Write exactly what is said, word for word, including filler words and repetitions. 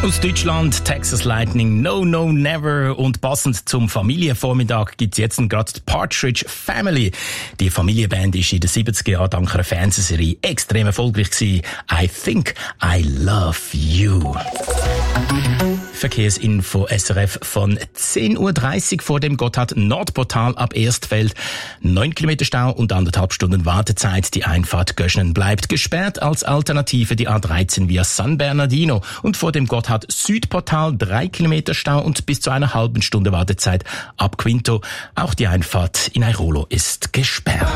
Aus Deutschland, Texas Lightning, No, No, Never. Und passend zum Familienvormittag gibt's jetzt gerade die Partridge Family. Die Familienband ist in den siebziger Jahren dank einer Fernsehserie extrem erfolgreich gewesen. I Think I Love You. Verkehrsinfo S R F von zehn Uhr dreißig vor dem Gotthard-Nordportal ab Erstfeld. Neun Kilometer Stau und anderthalb Stunden Wartezeit. Die Einfahrt Göschenen bleibt gesperrt. Als Alternative die A dreizehn via San Bernardino. Und vor dem Gotthard-Südportal drei Kilometer Stau und bis zu einer halben Stunde Wartezeit ab Quinto. Auch die Einfahrt in Airolo ist gesperrt.